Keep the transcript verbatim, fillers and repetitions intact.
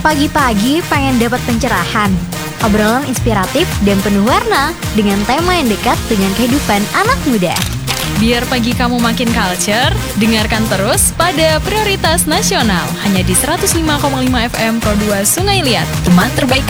Pagi-pagi pengen dapat pencerahan, obrolan inspiratif dan penuh warna dengan tema yang dekat dengan kehidupan anak muda. Biar pagi kamu makin culture, dengarkan terus pada Prioritas Nasional hanya di seratus lima koma lima F M Pro dua Sungai Liat, teman terbaik